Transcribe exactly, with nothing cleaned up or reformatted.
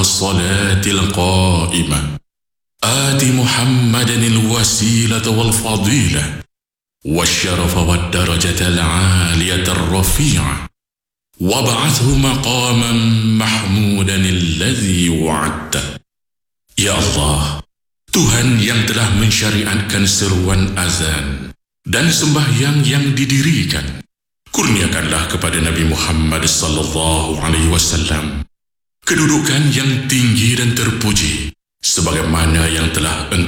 الصلاة القائمة آت محمدا الوسيلة والفضيلة والشرف والدرجة العالية الرفيعة وابعثه مقاما محمودا الذي وعدته. Ya Allah, Tuhan yang telah mensyariatkan seruan azan dan sembahyang yang didirikan, kurniakanlah kepada Nabi Muhammad sallallahu alaihi wasallam kedudukan yang tinggi dan terpuji sebagaimana yang telah